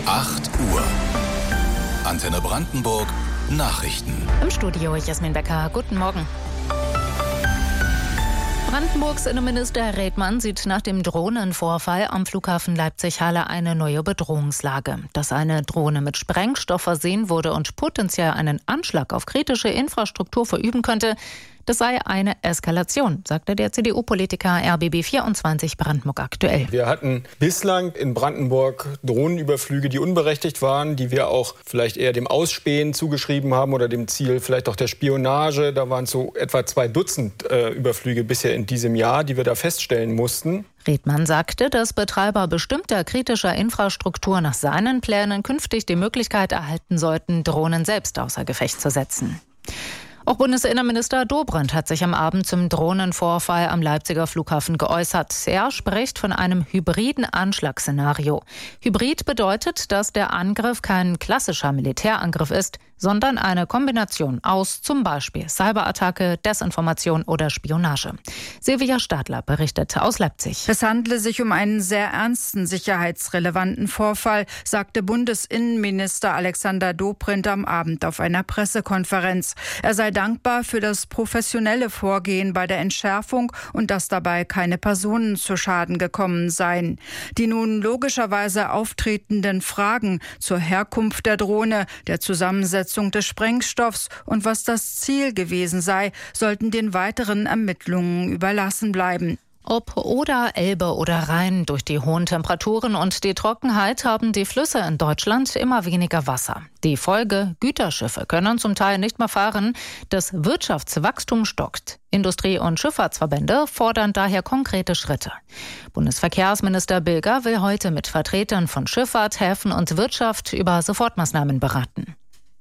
8 Uhr. Antenne Brandenburg Nachrichten. Im Studio Jasmin Becker. Guten Morgen. Brandenburgs Innenminister Redmann sieht nach dem Drohnenvorfall am Flughafen Leipzig-Halle eine neue Bedrohungslage. Dass eine Drohne mit Sprengstoff versehen wurde und potenziell einen Anschlag auf kritische Infrastruktur verüben könnte, das sei eine Eskalation, sagte der CDU-Politiker RBB24 Brandenburg aktuell. Wir hatten bislang in Brandenburg Drohnenüberflüge, die unberechtigt waren, die wir auch vielleicht eher dem Ausspähen zugeschrieben haben oder dem Ziel vielleicht auch der Spionage. Da waren es so etwa 2 Dutzend Überflüge bisher in diesem Jahr, die wir da feststellen mussten. Redmann sagte, dass Betreiber bestimmter kritischer Infrastruktur nach seinen Plänen künftig die Möglichkeit erhalten sollten, Drohnen selbst außer Gefecht zu setzen. Auch Bundesinnenminister Dobrindt hat sich am Abend zum Drohnenvorfall am Leipziger Flughafen geäußert. Er spricht von einem hybriden Anschlagsszenario. Hybrid bedeutet, dass der Angriff kein klassischer Militärangriff ist, sondern eine Kombination aus zum Beispiel Cyberattacke, Desinformation oder Spionage. Silvia Stadler berichtet aus Leipzig. Es handle sich um einen sehr ernsten sicherheitsrelevanten Vorfall, sagte Bundesinnenminister Alexander Dobrindt am Abend auf einer Pressekonferenz. Er sei dankbar für das professionelle Vorgehen bei der Entschärfung und dass dabei keine Personen zu Schaden gekommen seien. Die nun logischerweise auftretenden Fragen zur Herkunft der Drohne, der Zusammensetzung des Sprengstoffs und was das Ziel gewesen sei, sollten den weiteren Ermittlungen überlassen bleiben. Ob Oder, Elbe oder Rhein, durch die hohen Temperaturen und die Trockenheit haben die Flüsse in Deutschland immer weniger Wasser. Die Folge: Güterschiffe können zum Teil nicht mehr fahren. Das Wirtschaftswachstum stockt. Industrie- und Schifffahrtsverbände fordern daher konkrete Schritte. Bundesverkehrsminister Bilger will heute mit Vertretern von Schifffahrt, Häfen und Wirtschaft über Sofortmaßnahmen beraten.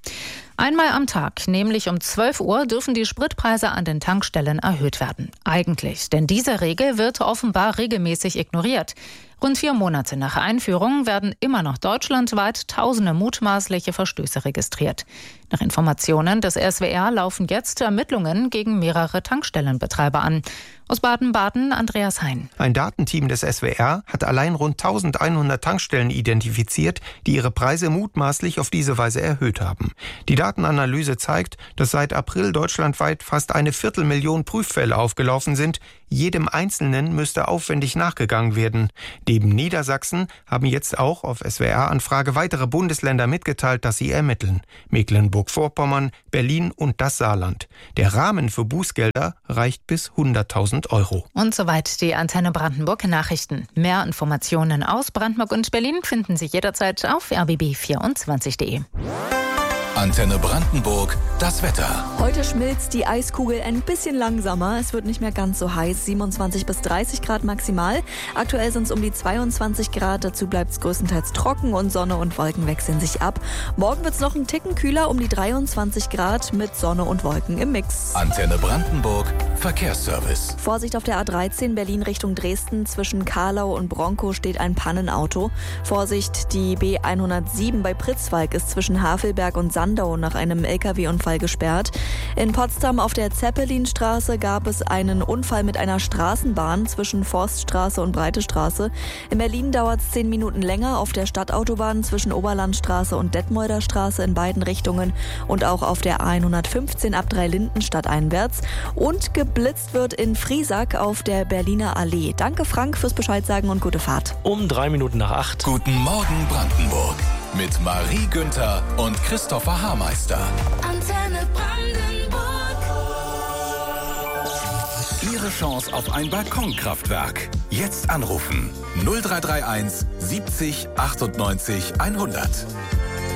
Einmal am Tag, nämlich um 12 Uhr, dürfen die Spritpreise an den Tankstellen erhöht werden. Eigentlich, denn diese Regel wird offenbar regelmäßig ignoriert. Rund 4 Monate nach Einführung werden immer noch deutschlandweit tausende mutmaßliche Verstöße registriert. Nach Informationen des SWR laufen jetzt Ermittlungen gegen mehrere Tankstellenbetreiber an. Aus Baden-Baden Andreas Hein. Ein Datenteam des SWR hat allein rund 1100 Tankstellen identifiziert, die ihre Preise mutmaßlich auf diese Weise erhöht haben. Die Datenanalyse zeigt, dass seit April deutschlandweit fast 250.000 Prüffälle aufgelaufen sind. Jedem Einzelnen müsste aufwendig nachgegangen werden. Neben Niedersachsen haben jetzt auch auf SWR-Anfrage weitere Bundesländer mitgeteilt, dass sie ermitteln. Mecklenburg-Vorpommern, Berlin und das Saarland. Der Rahmen für Bußgelder reicht bis 100.000 Euro. Und soweit die Antenne Brandenburg Nachrichten. Mehr Informationen aus Brandenburg und Berlin finden Sie jederzeit auf rbb24.de. Antenne Brandenburg, das Wetter. Heute schmilzt die Eiskugel ein bisschen langsamer. Es wird nicht mehr ganz so heiß, 27 bis 30 Grad maximal. Aktuell sind es um die 22 Grad. Dazu bleibt es größtenteils trocken und Sonne und Wolken wechseln sich ab. Morgen wird es noch einen Ticken kühler, um die 23 Grad mit Sonne und Wolken im Mix. Antenne Brandenburg, Verkehrsservice. Vorsicht auf der A13 Berlin Richtung Dresden. Zwischen Karlau und Bronkow steht ein Pannenauto. Vorsicht, die B107 bei Pritzwalk ist zwischen Havelberg und Sandau nach einem LKW-Unfall gesperrt. In Potsdam auf der Zeppelinstraße gab es einen Unfall mit einer Straßenbahn zwischen Forststraße und Breitestraße. In Berlin dauert es 10 Minuten länger auf der Stadtautobahn zwischen Oberlandstraße und Detmolder Straße in beiden Richtungen und auch auf der A115 ab Dreilinden stadteinwärts. Und geblitzt wird in Friesack auf der Berliner Allee. Danke Frank fürs Bescheidsagen und gute Fahrt. Um 3 Minuten nach 8. Guten Morgen Brandenburg. Mit Marie Günther und Christopher Haarmeister. Antenne Brandenburg. Ihre Chance auf ein Balkonkraftwerk. Jetzt anrufen. 0331 70 98 100.